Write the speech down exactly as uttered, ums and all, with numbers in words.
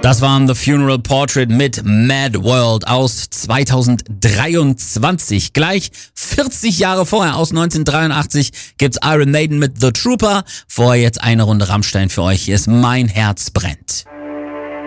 Das waren The Funeral Portrait mit Mad World aus zweitausenddreiundzwanzig. Gleich vierzig Jahre vorher, aus neunzehnhundertdreiundachtzig, gibt's Iron Maiden mit The Trooper. Vorher jetzt eine Runde Rammstein für euch. Hier ist Mein Herz brennt.